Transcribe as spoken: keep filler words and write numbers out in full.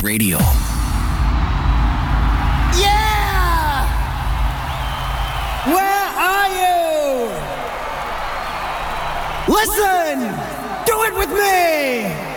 Radio. Yeah! Where are you? Listen! Do it with me!